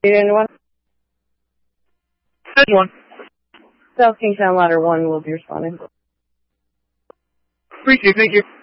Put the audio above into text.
Anyone? Anyone. South Kingstown Ladder 1 will be responding. Appreciate it, thank you.